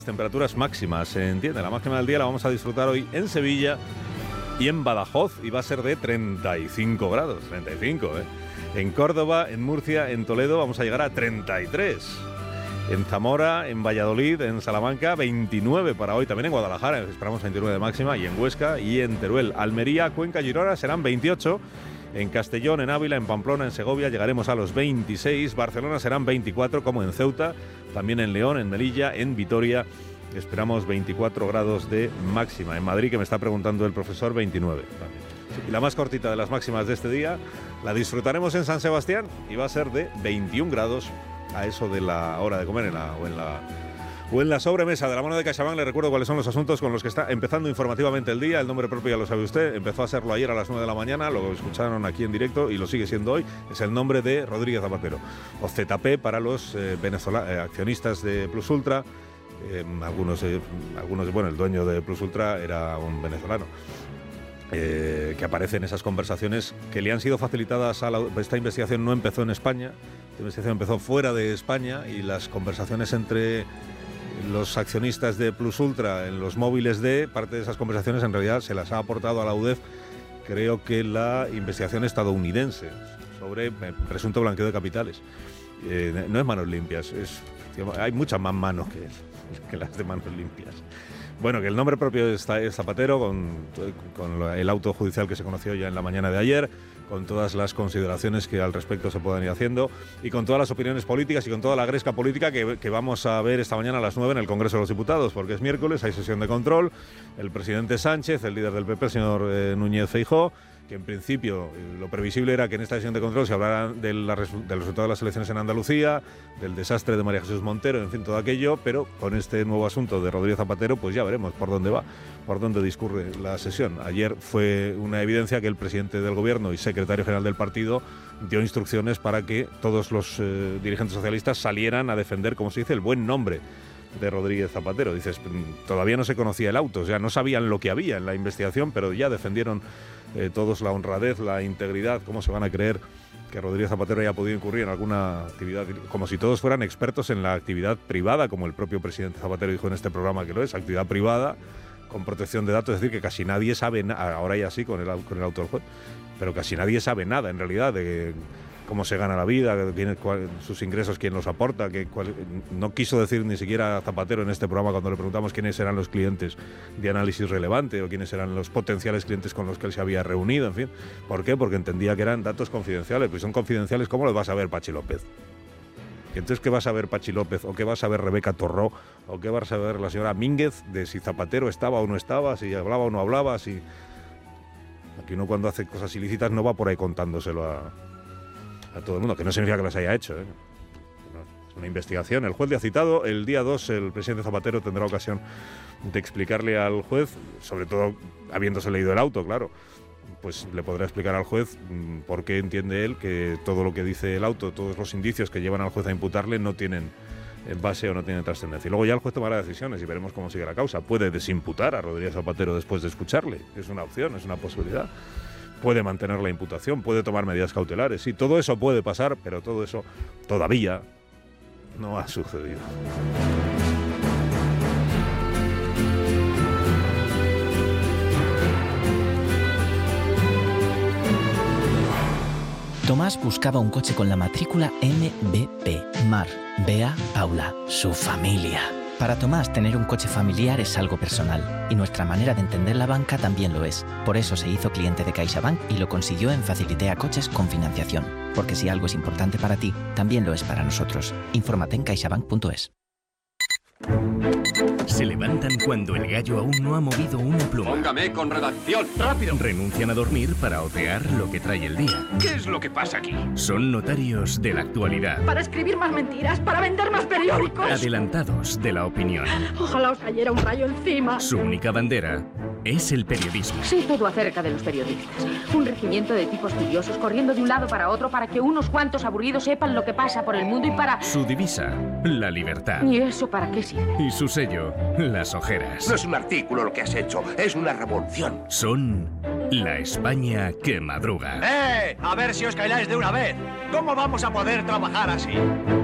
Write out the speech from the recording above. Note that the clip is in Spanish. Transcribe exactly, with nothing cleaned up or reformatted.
Temperaturas máximas, se entiende, la máxima del día la vamos a disfrutar hoy en Sevilla y en Badajoz y va a ser de treinta y cinco grados, treinta y cinco, ¿eh? En Córdoba, en Murcia, en Toledo vamos a llegar a treinta y tres. En Zamora, en Valladolid, en Salamanca, veintinueve para hoy, también en Guadalajara esperamos veintinueve de máxima, y en Huesca y en Teruel. Almería, Cuenca, Girona serán veintiocho. En Castellón, en Ávila, en Pamplona, en Segovia llegaremos a los veintiséis. Barcelona serán veinticuatro, como en Ceuta, también en León, en Melilla, en Vitoria. Esperamos veinticuatro grados de máxima. En Madrid, que me está preguntando el profesor, veintinueve. Y la más cortita de las máximas de este día la disfrutaremos en San Sebastián y va a ser de veintiún grados a eso de la hora de comer en la, o en la... O en la sobremesa de la mano de CaixaBank. Le recuerdo cuáles son los asuntos con los que está empezando informativamente el día. El nombre propio ya lo sabe usted, empezó a serlo ayer a las nueve de la mañana, lo escucharon aquí en directo y lo sigue siendo hoy. Es el nombre de Rodríguez Zapatero, o Z P para los eh, venezola- eh, accionistas de Plus Ultra. Eh, algunos, eh, algunos, bueno, el dueño de Plus Ultra era un venezolano. Eh, que aparece en esas conversaciones que le han sido facilitadas a la, esta investigación no empezó en España, esta investigación empezó fuera de España, y las conversaciones entre los accionistas de Plus Ultra en los móviles de parte de esas conversaciones en realidad se las ha aportado a la U D E F, creo que la investigación estadounidense sobre eh, presunto blanqueo de capitales. Eh, no es manos limpias, es, digamos, hay muchas más manos que, que las de manos limpias. Bueno, que el nombre propio es Zapatero, con, con el auto judicial que se conoció ya en la mañana de ayer, con todas las consideraciones que al respecto se puedan ir haciendo, y con todas las opiniones políticas y con toda la gresca política que, que vamos a ver esta mañana a las nueve en el Congreso de los Diputados, porque es miércoles, hay sesión de control. El presidente Sánchez, el líder del P P, el señor eh, Núñez Feijóo, que en principio eh, lo previsible era que en esta sesión de control se hablara de la resu- del resultado de las elecciones en Andalucía, del desastre de María Jesús Montero, en fin, todo aquello, pero con este nuevo asunto de Rodríguez Zapatero, pues ya veremos por dónde va, por dónde discurre la sesión. Ayer fue una evidencia que el presidente del Gobierno y secretario general del partido dio instrucciones para que todos los eh, dirigentes socialistas salieran a defender, como se dice, el buen nombre de Rodríguez Zapatero. Dices, todavía no se conocía el auto, o sea, no sabían lo que había en la investigación, pero ya defendieron eh, todos la honradez, la integridad. ¿Cómo se van a creer que Rodríguez Zapatero haya podido incurrir en alguna actividad? Como si todos fueran expertos en la actividad privada, como el propio presidente Zapatero dijo en este programa que lo es, actividad privada con protección de datos. Es decir, que casi nadie sabe, na- ahora ya sí con el, con el auto del juez, pero casi nadie sabe nada en realidad de cómo se gana la vida, quién, cuál, sus ingresos, quién los aporta. Que, cuál, no quiso decir ni siquiera Zapatero en este programa cuando le preguntamos quiénes eran los clientes de análisis relevante o quiénes eran los potenciales clientes con los que él se había reunido, en fin. ¿Por qué? Porque entendía que eran datos confidenciales. Pues son confidenciales, ¿cómo los va a saber Pachi López? Entonces, ¿qué va a saber Pachi López? ¿O qué va a saber Rebeca Torró? ¿O qué va a saber la señora Mínguez de si Zapatero estaba o no estaba, si hablaba o no hablaba? Si... Aquí uno, cuando hace cosas ilícitas, no va por ahí contándoselo a... a todo el mundo, que no significa que las haya hecho, ¿eh? Es una investigación. El juez le ha citado. El día dos el presidente Zapatero tendrá ocasión de explicarle al juez, sobre todo habiéndose leído el auto, claro, pues le podrá explicar al juez mmm, por qué entiende él que todo lo que dice el auto, todos los indicios que llevan al juez a imputarle no tienen base o no tienen trascendencia. Y luego ya el juez tomará decisiones y veremos cómo sigue la causa. Puede desimputar a Rodríguez Zapatero después de escucharle. Es una opción, es una posibilidad. Puede mantener la imputación, puede tomar medidas cautelares. Sí, todo eso puede pasar, pero todo eso todavía no ha sucedido. Tomás buscaba un coche con la matrícula M B P. Mar, Bea, Paula, su familia. Para Tomás, tener un coche familiar es algo personal, y nuestra manera de entender la banca también lo es. Por eso se hizo cliente de CaixaBank y lo consiguió en Facilitea Coches con financiación. Porque si algo es importante para ti, también lo es para nosotros. Infórmate en caixabank punto es. Se levantan cuando el gallo aún no ha movido una pluma. Póngame con redacción, rápido. Renuncian a dormir para otear lo que trae el día. ¿Qué es lo que pasa aquí? Son notarios de la actualidad. Para escribir más mentiras, para vender más periódicos. Adelantados de la opinión. Ojalá os cayera un rayo encima. Su única bandera es el periodismo. Sé todo acerca de los periodistas. Un regimiento de tipos curiosos corriendo de un lado para otro para que unos cuantos aburridos sepan lo que pasa por el mundo y para... Su divisa, la libertad. ¿Y eso para qué sirve? Y su sello, las ojeras. No es un artículo lo que has hecho, es una revolución. Son la España que madruga. ¡Eh! A ver si os caigáis de una vez. ¿Cómo vamos a poder trabajar así?